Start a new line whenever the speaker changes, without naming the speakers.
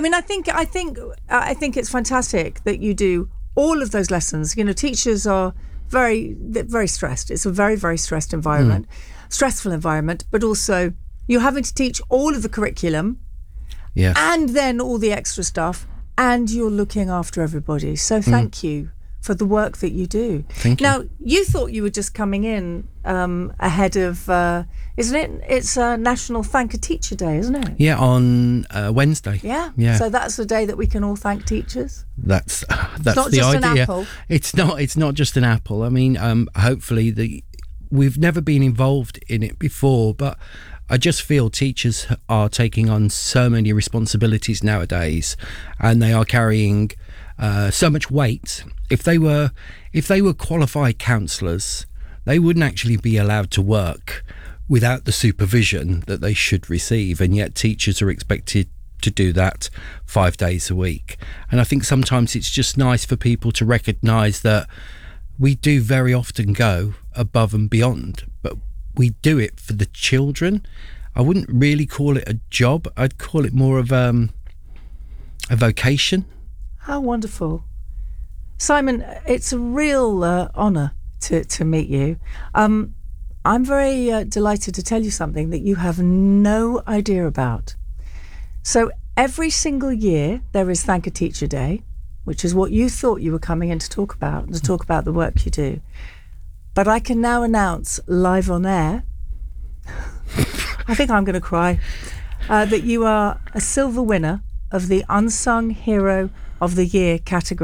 mean, I think it's fantastic that you do all of those lessons. You know, teachers are very stressed. It's a very, very stressed environment, stressful environment, but also you're having to teach all of the curriculum,
yes,
and then all the extra stuff, and you're looking after everybody. So thank you for the work that you do.
Thank you.
Now, you thought you were just coming in ahead of, isn't it? It's National Thank a Teacher Day, isn't it?
Yeah, on Wednesday.
Yeah. So that's the day that we can all thank teachers.
That's
not
the
just an
idea.
apple.
It's not just an apple. I mean, hopefully we've never been involved in it before, but I just feel teachers are taking on so many responsibilities nowadays, and they are carrying so much weight. If they were qualified counsellors, they wouldn't actually be allowed to work without the supervision that they should receive, and yet teachers are expected to do that 5 days a week. And I think sometimes it's just nice for people to recognise that we do very often go above and beyond, but we do it for the children. I wouldn't really call it a job. I'd call it more of a vocation.
How wonderful. Simon, it's a real honour to meet you. I'm very delighted to tell you something that you have no idea about. So every single year there is Thank a Teacher Day, which is what you thought you were coming in to talk about the work you do. But I can now announce live on air, I think I'm going to cry, that you are a silver winner of the Unsung Hero of the Year category.